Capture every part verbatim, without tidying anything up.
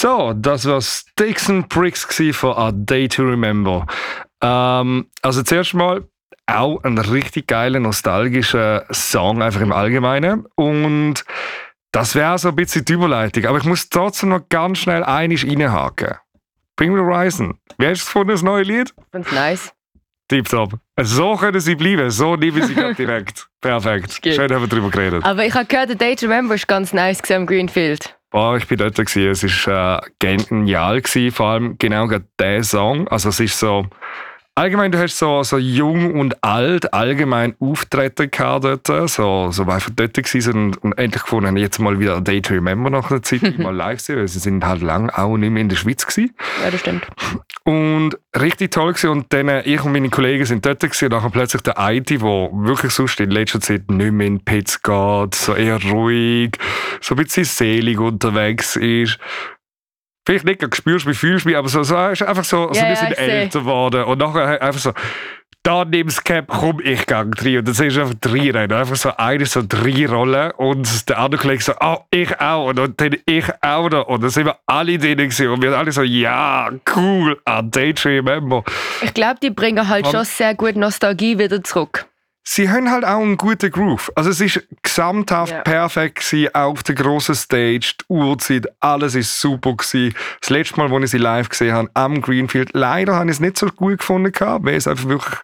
So, das war Sticks and Bricks von A Day to Remember. Ähm, also zuerst mal auch ein richtig geiler, nostalgischer Song, einfach im Allgemeinen. Und das wäre so ein bisschen die Überleitung. Aber ich muss trotzdem noch ganz schnell einiges reinhaken. Bring Me the Horizon. Wie hast du es gefunden, das neue Lied? Ich find's nice. Tipptopp. So können sie bleiben. So liebe ich sie gerade direkt. Perfekt. Schön, haben wir darüber geredet. Aber ich habe gehört, der Day to Remember ist ganz nice am Greenfield. Boah, ich bin dort gewesen. Es war äh, genial gewesen, vor allem genau gerade dieser Song. Also es ist so... Allgemein, du hast so, so jung und alt allgemein Auftritte gehabt dort, so, so einfach dort gewesen und, und endlich gefunden, jetzt mal wieder A Day to Remember nach einer Zeit mal live sehen, weil sie sind halt lang auch nicht mehr in der Schweiz gewesen. Ja, das stimmt. Und richtig toll gewesen. Und dann, ich und meine Kollegen sind dort gewesen, und nachher plötzlich der Eiti, der wirklich sonst in letzter Zeit nicht mehr in die Pits geht, so eher ruhig, so ein bisschen selig unterwegs ist. Vielleicht nicht, du spürst mich, fühlst mich, aber so, so ist einfach so, so ja, wir ja, sind älter geworden. Und nachher einfach so, da nimmst Cap, komm, ich gehe rein. Und dann siehst du einfach drei rein. Einfach so eine, so drei Rollen. Und der andere Kollege so, oh, ich auch. Und dann ich auch noch. Und dann sind wir alle drin gewesen. Und wir alle so, ja, cool, A Day to Remember. Ich glaube, die bringen halt schon sehr gut Nostalgie wieder zurück. Sie haben halt auch einen guten Groove. Also es war gesamthaft ja. perfekt gewesen, auf der grossen Stage, die Uhrzeit, alles war super gewesen. Das letzte Mal, als ich sie live gesehen habe, am Greenfield, leider habe ich es nicht so gut gefunden, weil es einfach wirklich...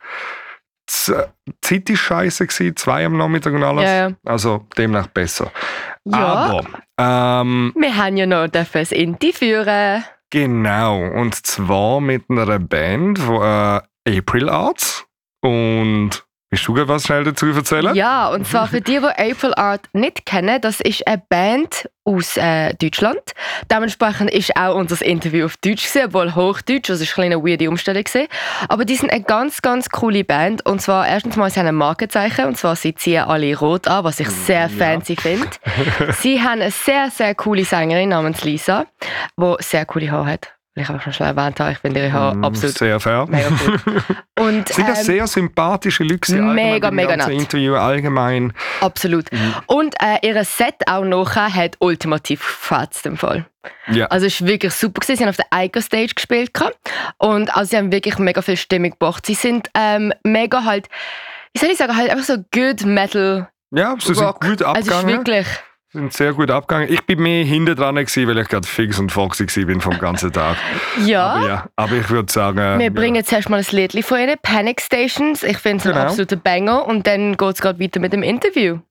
Die Zeit war scheisse gewesen, zwei am Nachmittag und alles. Ja, ja. Also demnach besser. Ja. Aber... Ähm, wir haben ja noch ein Inti führen. Genau, und zwar mit einer Band, wo, äh, April Arts. Und... Willst du was schnell dazu erzählen? Ja, und zwar für die, die April Art nicht kennen, das ist eine Band aus äh, Deutschland. Dementsprechend ist auch unser Interview auf Deutsch gewesen, obwohl Hochdeutsch, das war eine kleine weirde Umstellung gewesen. Aber die sind eine ganz, ganz coole Band. Und zwar erstens mal, sie haben ein Markenzeichen, und zwar sie ziehen alle rot an, was ich sehr fancy ja. finde. Sie haben eine sehr, sehr coole Sängerin namens Lisa, die sehr coole Haare hat. Ich habe schon schnell erwähnt, ich finde ihre Haare absolut sehr fair. Mega cool. Und, sind das ähm, sehr sympathische Leute? Mega, mega nett. Interview allgemein. Absolut. Mhm. Und äh, ihr Set auch nachher hat ultimativ gefetzt im Fall. Ja. Also es war wirklich super. Sie haben auf der Eiger Stage gespielt. Und also sie haben wirklich mega viel Stimmung gebracht. Sie sind ähm, mega halt, wie soll ich sagen, halt einfach so good Metal Ja, sie sind gut abgegangen. Also es ist wirklich... sind sehr gut abgegangen. Ich bin mehr hinten dran gewesen, weil ich gerade fix und foxy gewesen bin vom ganzen Tag. ja. Aber ja, aber ich würde sagen... Wir bringen jetzt erstmal ein Liedchen von ihnen, Panic Stations. Ich finde es genau. ein absoluter Banger. Und dann geht es gerade weiter mit dem Interview.